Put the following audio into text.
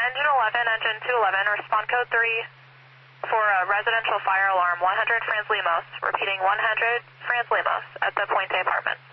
Engine 11, engine 211, respond code 3 for a residential fire alarm, 100 Franz Limos. Repeating 100 Franz Limos at the Puente Apartments.